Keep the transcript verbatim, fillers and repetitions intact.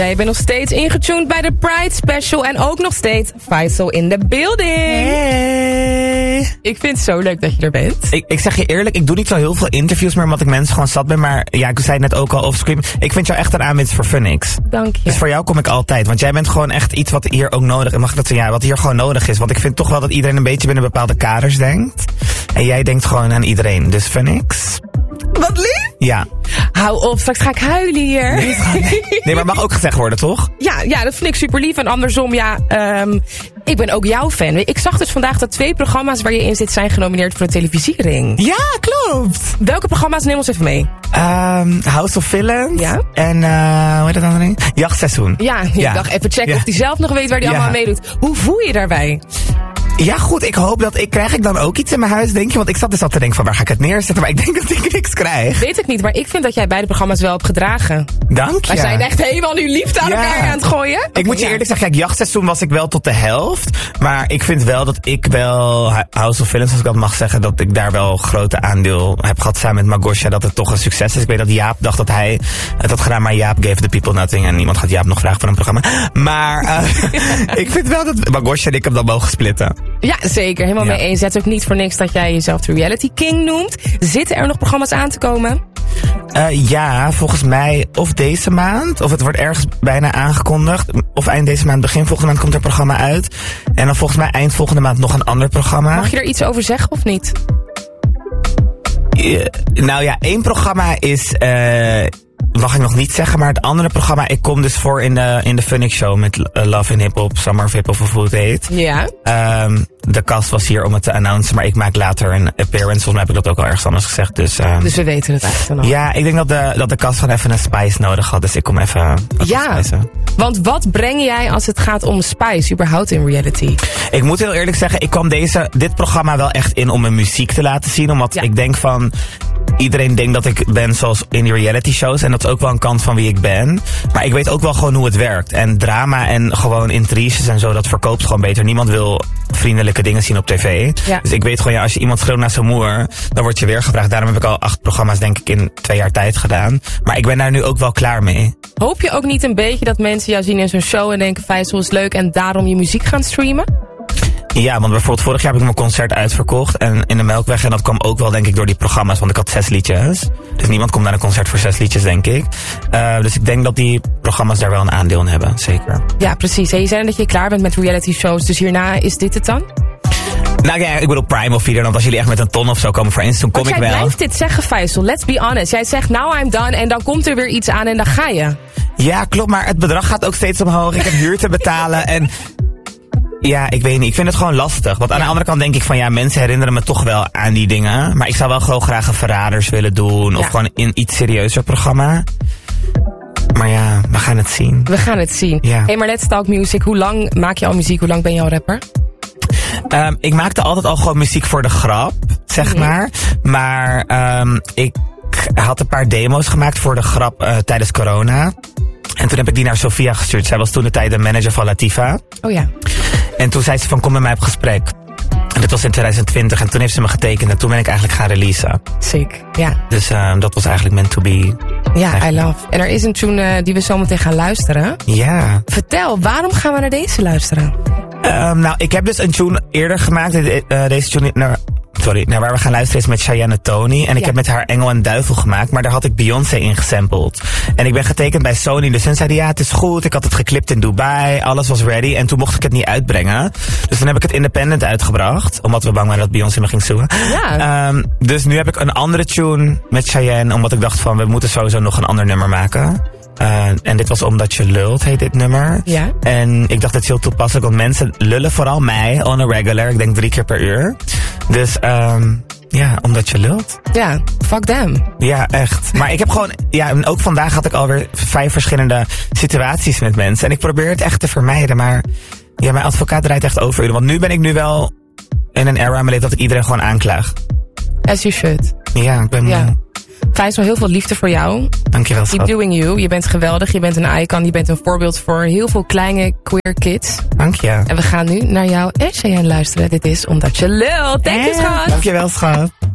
Ja, je bent nog steeds ingetuned bij de Pride Special. En ook nog steeds Faisal in the building. Hey. Ik vind het zo leuk dat je er bent. Ik, ik zeg je eerlijk, ik doe niet zo heel veel interviews meer, omdat ik mensen gewoon zat ben. Maar ja, ik zei het net ook al offscreen. Ik vind jou echt een aanwinst voor Funix. Dank je. Dus voor jou kom ik altijd. Want jij bent gewoon echt iets wat hier ook nodig is. Mag ik dat zeggen? Ja, wat hier gewoon nodig is. Want ik vind toch wel dat iedereen een beetje binnen bepaalde kaders denkt. En jij denkt gewoon aan iedereen. Dus Funix. Wat lief. Ja. Hou op, straks ga ik huilen hier. Nee, nee, maar het mag ook gezegd worden, toch? Ja, ja, dat vind ik super lief. En andersom, ja, um, ik ben ook jouw fan. Ik zag dus vandaag dat twee programma's waar je in zit zijn genomineerd voor de televisiering. Ja, klopt. Welke programma's? Neem ons even mee. Um, House of Villains. Ja. En, uh, hoe heet dat andere? Jachtseizoen. Ja, ik ja. dacht even checken ja. of hij zelf nog weet waar hij ja. allemaal aan meedoet. Hoe voel je daarbij? Ja, goed, ik hoop dat ik... Krijg ik dan ook iets in mijn huis, denk je? Want ik zat dus al te denken van, waar ga ik het neerzetten? Maar ik denk dat ik niks krijg. Weet ik niet, maar ik vind dat jij beide programma's wel hebt gedragen. Dank je. Wij zijn echt helemaal nu liefde aan ja. elkaar aan het gooien. Ik okay, moet je ja. eerlijk zeggen, kijk, jachtseizoen was ik wel tot de helft. Maar ik vind wel dat ik wel, House of Villains, als ik dat mag zeggen, dat ik daar wel grote aandeel heb gehad samen met Magosha, dat het toch een succes is. Ik weet dat Jaap dacht dat hij het had gedaan, maar Jaap gave the people nothing. En niemand gaat Jaap nog vragen voor een programma. Maar uh, ik vind wel dat Magosha en ik hem dan mogen splitten. Ja, zeker. Helemaal ja. mee eens. Het is ook niet voor niks dat jij jezelf de Reality King noemt. Zitten er nog programma's aan te komen? Uh, ja, volgens mij of deze maand, of het wordt ergens bijna aangekondigd. Of eind deze maand, begin volgende maand komt er een programma uit. En dan volgens mij eind volgende maand nog een ander programma. Mag je er iets over zeggen of niet? Uh, nou ja, één programma is... Uh, mag ik nog niet zeggen, maar het andere programma, ik kom dus voor in de, in de Funix Show met uh, Love in Hip Hop, Summer of Hip Hop of hoe het heet. Ja. Um, de cast was hier om het te announcen, maar ik maak later een appearance. Volgens mij heb ik dat ook al ergens anders gezegd. Dus, um, dus we weten het eigenlijk dan al. Ja, ik denk dat de, dat de cast van even een spice nodig had, dus ik kom even... Ja, want wat breng jij als het gaat om spice, überhaupt in reality? Ik moet heel eerlijk zeggen, ik kwam deze, dit programma wel echt in om mijn muziek te laten zien, omdat ja. ik denk van... Iedereen denkt dat ik ben zoals in die reality shows. En dat is ook wel een kant van wie ik ben. Maar ik weet ook wel gewoon hoe het werkt. En drama en gewoon intriges en zo, dat verkoopt gewoon beter. Niemand wil vriendelijke dingen zien op tv. Ja. Dus ik weet gewoon, ja, als je iemand schreeuwt naar zijn moeder, dan word je weer gevraagd. Daarom heb ik al acht programma's denk ik in twee jaar tijd gedaan. Maar ik ben daar nu ook wel klaar mee. Hoop je ook niet een beetje dat mensen jou zien in zo'n show en denken, Faisal is leuk en daarom je muziek gaan streamen? Ja, want bijvoorbeeld vorig jaar heb ik mijn concert uitverkocht. En in de Melkweg. En dat kwam ook wel denk ik door die programma's. Want ik had zes liedjes. Dus niemand komt naar een concert voor zes liedjes, denk ik. Uh, dus ik denk dat die programma's daar wel een aandeel in hebben. Zeker. Ja, precies. En je zei dat je klaar bent met reality shows. Dus hierna is dit het dan? Nou ja, ik bedoel Prime of Videoland. Als jullie echt met een ton of zo komen voor eens, toen kom ik wel. Jij blijft dit zeggen, Faisal. Let's be honest. Jij zegt, now I'm done. En dan komt er weer iets aan en dan ga je. Ja, klopt. Maar het bedrag gaat ook steeds omhoog. Ik heb huur te betalen en... Ja, ik weet niet. Ik vind het gewoon lastig. Want aan ja. de andere kant denk ik van ja, mensen herinneren me toch wel aan die dingen. Maar ik zou wel gewoon graag een Verraders willen doen. Ja. Of gewoon in iets serieuzer programma. Maar ja, we gaan het zien. We gaan het zien. Ja. Hey, maar Let's Talk Music. Hoe lang maak je al muziek? Hoe lang ben je al rapper? Um, ik maakte altijd al gewoon muziek voor de grap, zeg mm-hmm. maar. Maar um, ik had een paar demo's gemaakt voor de grap uh, tijdens corona. En toen heb ik die naar Sofia gestuurd. Zij was toen de tijd de manager van Latifa. Oh ja. En toen zei ze van kom met mij op gesprek. En dat was in twintig twintig en toen heeft ze me getekend en toen ben ik eigenlijk gaan releasen. Sick, ja. Dus uh, dat was eigenlijk meant to be. Ja, I love. En er is een tune uh, die we zo meteen gaan luisteren. Ja. Vertel, waarom gaan we naar deze luisteren? Um, nou, ik heb dus een tune eerder gemaakt. Uh, deze tune... Nou, Sorry, nou, waar we gaan luisteren is met Cheyenne Tony. En ik ja. heb met haar Engel en Duivel gemaakt. Maar daar had ik Beyoncé in gesampled. En ik ben getekend bij Sony. Dus hun zeiden ja, het is goed. Ik had het geklipt in Dubai. Alles was ready. En toen mocht ik het niet uitbrengen. Dus toen heb ik het independent uitgebracht. Omdat we bang waren dat Beyoncé me ging zoeken. Ja. Um, dus nu heb ik een andere tune met Cheyenne. Omdat ik dacht van, we moeten sowieso nog een ander nummer maken. Uh, en dit was Omdat je lult, heet dit nummer. Ja. En ik dacht, dat is heel toepasselijk, want mensen lullen vooral mij on a regular. Ik denk drie keer per uur. Dus, um, ja, Omdat je lult. Ja, fuck them. Ja, echt. Maar ik heb gewoon, ja, en ook vandaag had ik alweer vijf verschillende situaties met mensen. En ik probeer het echt te vermijden, maar ja, mijn advocaat draait echt over uren. Want nu ben ik nu wel in een era in mijn leven dat ik iedereen gewoon aanklaag. As you should. Ja, ik ben... Ja. Faisal, heel veel liefde voor jou. Dankjewel, schat. Keep doing you. Je bent geweldig. Je bent een icon. Je bent een voorbeeld voor heel veel kleine queer kids. Dank je. En we gaan nu naar jou en Cheyenne luisteren. Dit is Omdat je lult. Dank je, schat. Dankjewel, schat.